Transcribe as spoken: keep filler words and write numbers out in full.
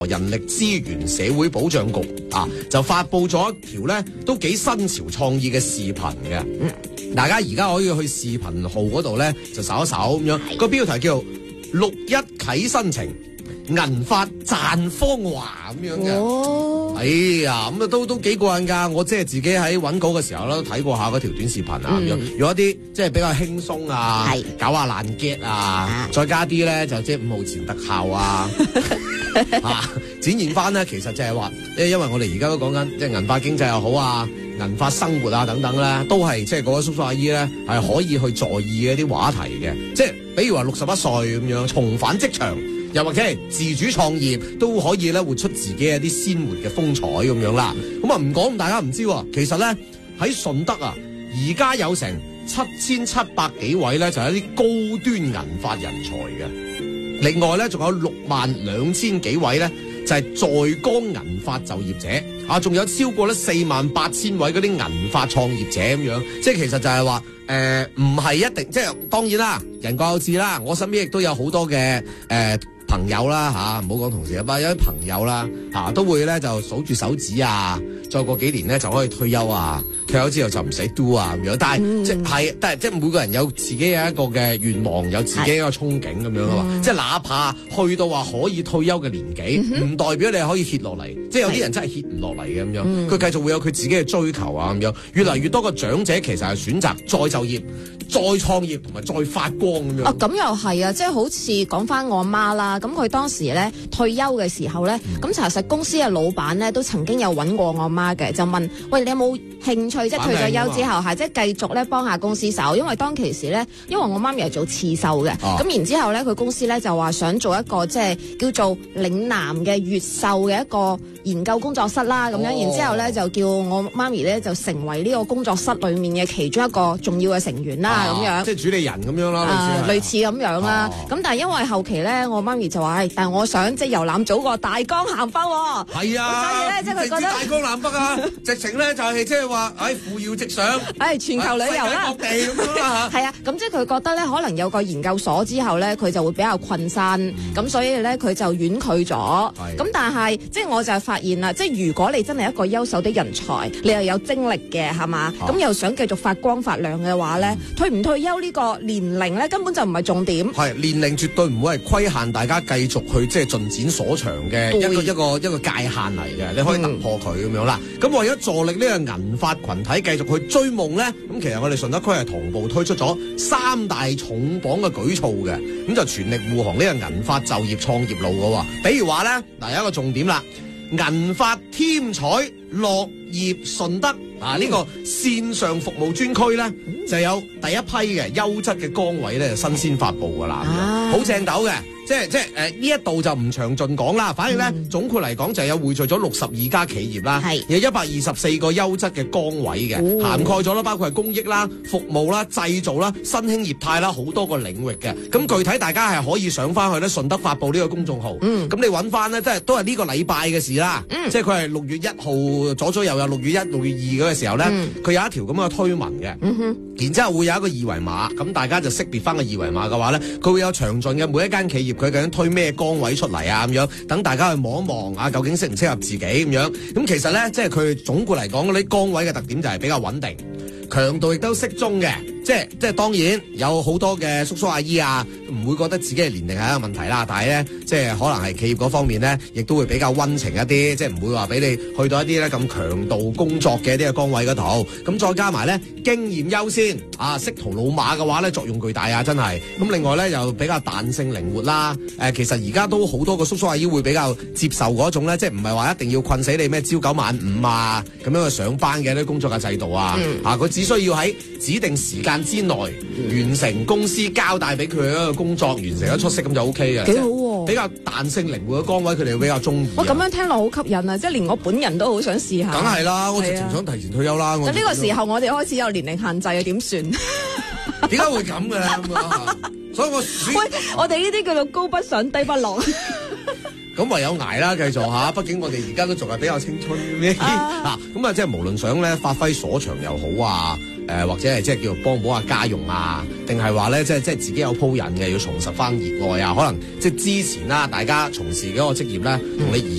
人力資源社會保障局啊，就發佈咗一條咧都幾新潮創意嘅視頻嘅。嗯，大家而家可以去視頻號嗰度咧就搜一搜咁樣，個標題叫六一啟新程，銀髮綻芳華咁樣嘅。哦，哎呀，咁啊都都幾過癮㗎！我即係自己喺揾稿嘅時候咧，都睇過下嗰條短視頻啊，咁樣用一啲即係比較輕鬆啊，搞下爛 get 啊，再加啲咧就即係五毫錢特效啊。啊！展現翻咧，其實就係話，因為我哋而家都講緊，即係銀髮經濟又好啊，銀髮生活啊等等咧，都係即係嗰位叔叔阿姨咧係可以去在意嘅一啲話題嘅。即係比如話六十一歲咁樣重返職場，又或者係自主創業，都可以咧活出自己一啲鮮活嘅風采咁樣啦。咁啊唔講，大家唔知喎，其實咧喺順德啊，而家有成七千七百幾位咧，就係一啲高端銀髮人才嘅。另外咧，仲有六萬兩千幾位咧，就係在崗銀髮就業者啊，仲有超過咧四萬八千位嗰啲銀髮創業者咁樣，即係其實就係話誒，唔係一定，即係當然啦，人各有志啦。我身邊亦都有好多嘅誒、呃、朋友啦吓，唔好講同事啊，有啲朋友啦吓、啊，都會咧就數住手指啊，再過幾年咧就可以退休啊，退休之後就唔使 do 啊咁樣。但係、嗯、即係，但係即係每個人有自己嘅一個嘅願望，有自己一個憧憬咁樣啊嘛。嗯、即係哪怕去到話可以退休嘅年紀，唔、嗯、代表你可以歇落嚟。即係有啲人真係歇唔落嚟嘅咁樣，佢、嗯、繼續會有佢自己嘅追求啊咁樣。越嚟越多嘅長者其實係選擇再就業、再創業同埋再發光咁樣。 哦，咁又係啊！即係好似講翻我媽啦，咁佢當時咧退休嘅時候咧，咁、嗯、查實公司嘅老闆咧都曾經有揾過我媽嘅，就問：喂，你有冇興趣即係退咗休之後係即係繼續咧幫下公司手？因為當其時咧，因為我媽咪係做刺繡嘅，咁、啊、然之後咧佢公司咧就話想做一個即係叫做嶺南嘅越秀嘅一個研究工作室啦，咁樣，哦、然之後咧就叫我媽咪咧就成為呢個工作室裏面嘅其中一個重要嘅成員啦，咁、啊、樣即係主理人咁樣啦， 啊，類似咁樣啦。咁、啊、但係因為後期咧，我媽咪就話：，但係我想即係遊覽祖國大江南北喎。係啊， 所以咧即係佢覺得大江南北啊，直情咧就係即係話，誒扶搖直上， 誒全球旅遊啦， 各地咁樣啦嚇。 係啊，咁即係佢覺得咧，可能有個研究所之後咧，佢就會比較困身，咁、嗯、所以咧佢就婉拒咗。咁但係即係我就發現啦，即係如果你真係一個優秀的人才，你又有精力嘅係嘛，咁、啊、又想繼續發光發亮嘅話咧、嗯，退唔退休呢個年齡咧根本就唔係重點。 係年齡絕對唔會係規限大家繼續去即係進展所長嘅一個一個一個界限嚟嘅，你可以突破佢咁、嗯、樣啦。咁為咗助力呢個銀髮群體繼續去追夢咧，咁其實我哋順德區係同步推出咗三大重磅嘅舉措嘅，咁就全力護航呢個銀髮就業創業路嘅喎。比如話咧，嗱有一個重點啦。銀髮添彩樂業順德啊！呢、這個線上服務專區咧，就有第一批嘅優質嘅崗位咧，新鮮發布噶啦，好、啊、正斗嘅。即係即係誒呢一度就唔詳盡講啦，反正咧、嗯、總括嚟講就有匯聚咗六十二家企業啦，有一百二十四個優質嘅崗位嘅、哦，涵蓋咗啦，包括係公益啦、服務啦、製造啦、新興業態啦，好多個領域嘅。咁具體大家係可以上翻去咧順德發布呢個公眾號，咁、嗯、你揾翻咧，即係都係呢個禮拜嘅事啦。嗯、即係佢係六月一號左左右右，六月一、六月二嗰個時候咧，佢、嗯、有一條咁嘅推文嘅、嗯，然之後會有一個二維碼，咁大家就識別翻個二維碼嘅話咧，佢會有詳盡嘅每一間企業。佢究竟推咩崗位出嚟啊？咁樣等大家去望一望啊，究竟適唔適合自己咁樣？咁其實咧，即係佢總括嚟講嗰啲崗位嘅特點就係比較穩定，強度亦都適中嘅。即係即係當然有好多嘅叔叔阿姨啊，唔會覺得自己嘅年齡係一個問題啦。但係咧，即係可能係企業嗰方面咧，亦都會比較溫情一啲，即係唔會話俾你去到一啲咧咁強度工作嘅呢個崗位嗰度。咁再加埋咧經驗優先啊，識途老馬嘅話咧作用巨大啊，真係。咁另外咧又比較彈性靈活啦。誒、呃，其實而家都好多個叔叔阿姨會比較接受嗰種咧，即係唔係話一定要困死你咩朝九晚五啊咁樣去上班嘅啲工作嘅制度啊。嗯、啊，佢只需要喺指定時間之內完成公司交代俾佢嘅一個工作，完成咗出色咁就 O K 嘅，幾好喎、啊！比較彈性靈活嘅崗位，佢哋比較中意。我咁樣聽落好吸引啊！即係連我本人都好想試下。梗係啦，我直情想提前退休啦。咁呢個時候我哋開始有年齡限制啊，點算？點解會咁嘅咧？所以我喂，我哋呢啲叫做高不上低不落。 咁唯有捱啦，繼續嚇。畢竟我哋而家都仲係比較青春嘅啊，咁啊，即係無論想咧發揮所長又好啊，誒、呃、或者係即係叫做幫補下家用啊，定係話咧即係即係自己有鋪癮嘅，要重拾翻熱愛啊，可能即係之前啦，大家從事嗰個職業咧，同你而